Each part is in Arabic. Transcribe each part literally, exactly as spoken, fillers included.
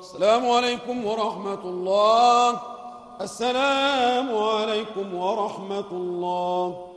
السلام عليكم ورحمة الله. السلام عليكم ورحمة الله.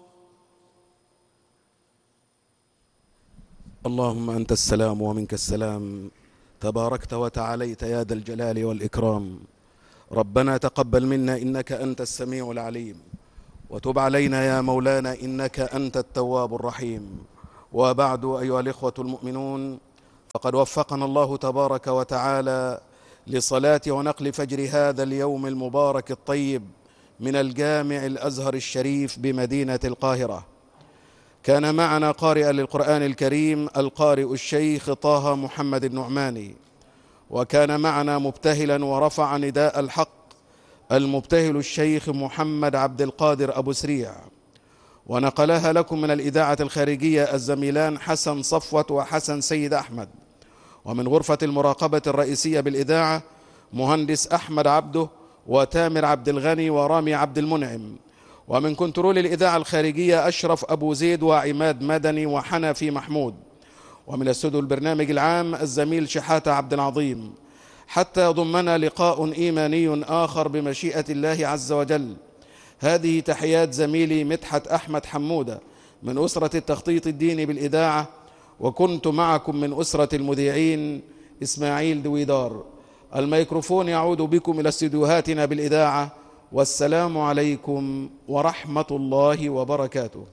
اللهم أنت السلام ومنك السلام، تباركت وتعاليت يا ذا الجلال والإكرام. ربنا تقبل منا إنك أنت السميع العليم، وتب علينا يا مولانا إنك أنت التواب الرحيم. وبعد أيها الإخوة المؤمنون، فقد وفقنا الله تبارك وتعالى لصلاة ونقل فجر هذا اليوم المبارك الطيب من الجامع الأزهر الشريف بمدينة القاهرة. كان معنا قارئا للقرآن الكريم القارئ الشيخ طه محمد النعماني، وكان معنا مبتهلا ورفع نداء الحق المبتهل الشيخ محمد عبد القادر أبو سريع، ونقلها لكم من الإذاعة الخارجية الزميلان حسن صفوت وحسن سيد أحمد، ومن غرفة المراقبة الرئيسية بالإذاعة مهندس أحمد عبده وتامر عبد الغني ورامي عبد المنعم، ومن كنترول الإذاعة الخارجية أشرف أبو زيد وعماد مدني وحنفي محمود، ومن استوديو البرنامج العام الزميل شحاتة عبد العظيم، حتى يضمنا لقاء إيماني آخر بمشيئة الله عز وجل. هذه تحيات زميلي مدحت أحمد حمودة من أسرة التخطيط الديني بالإذاعة، وكنت معكم من أسرة المذيعين إسماعيل دويدار. الميكروفون يعود بكم إلى استديوهاتنا بالإذاعة، والسلام عليكم ورحمة الله وبركاته.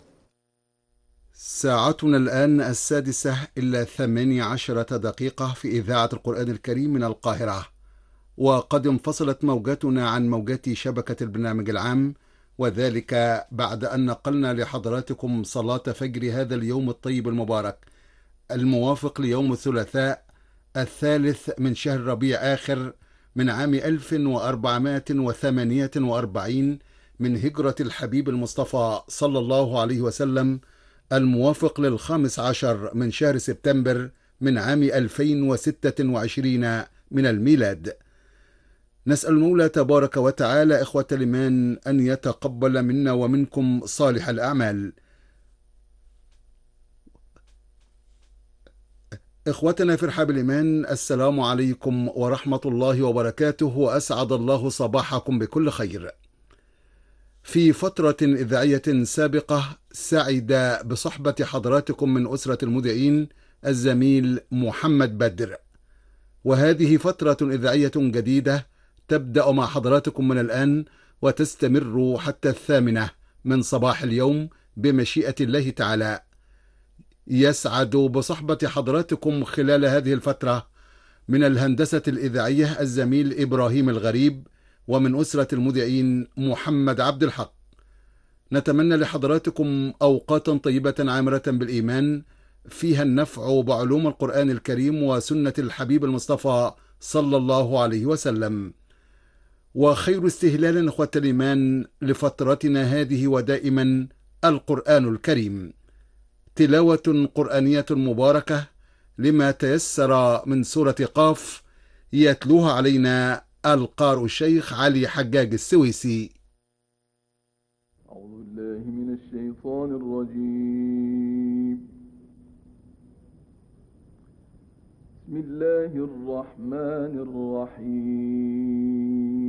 ساعتنا الآن السادسة إلا ثماني عشرة دقيقة في إذاعة القرآن الكريم من القاهرة، وقد انفصلت موجاتنا عن موجات شبكة البرنامج العام، وذلك بعد أن نقلنا لحضراتكم صلاة فجر هذا اليوم الطيب المبارك الموافق ليوم الثلاثاء الثالث من شهر ربيع آخر من عام ألف وأربعمائة وثمانية وأربعين من هجرة الحبيب المصطفى صلى الله عليه وسلم، الموافق للخامس عشر من شهر سبتمبر من عام ألفين وستة وعشرين من الميلاد. نسأل المولى تبارك وتعالى إخوة الإيمان أن يتقبل منا ومنكم صالح الأعمال. إخوتنا في رحاب الإيمان، السلام عليكم ورحمة الله وبركاته، وأسعد الله صباحكم بكل خير. في فترة إذاعية سابقة سعد بصحبة حضراتكم من أسرة المذيعين الزميل محمد بدر، وهذه فترة إذاعية جديدة تبدأ مع حضراتكم من الآن وتستمر حتى الثامنة من صباح اليوم بمشيئة الله تعالى. يسعد بصحبة حضراتكم خلال هذه الفترة من الهندسة الإذاعية الزميل إبراهيم الغريب، ومن أسرة المذيعين محمد عبد الحق. نتمنى لحضراتكم أوقاتا طيبة عامرة بالإيمان فيها النفع بعلوم القرآن الكريم وسنة الحبيب المصطفى صلى الله عليه وسلم. وخير استهلال إخوة الإيمان لفترتنا هذه ودائما القرآن الكريم، تلاوة قرآنية مباركة لما تيسر من سورة قاف، يتلوها علينا القارئ الشيخ علي حجاج السويسي. أعوذ بالله من الشيطان الرجيم. بسم الله الرحمن الرحيم.